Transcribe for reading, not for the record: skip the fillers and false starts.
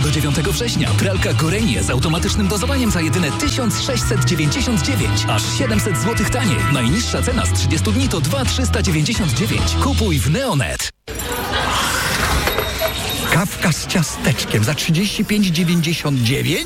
Do 9 września pralka Gorenie z automatycznym dozowaniem za jedyne 1699, aż 700 zł taniej. Najniższa cena z 30 dni to 2399. Kupuj w Neonet. Kawka z ciasteczkiem za 35,99?